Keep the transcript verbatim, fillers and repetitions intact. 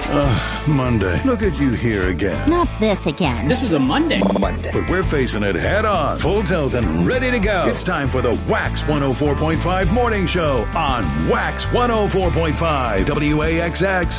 Ugh, Monday. Look at you here again. Not this again. This is a Monday. Monday. But we're facing it head on. Full tilt and ready to go. It's time for the Wax one oh four point five Morning Show on Wax one oh four point five W A X X.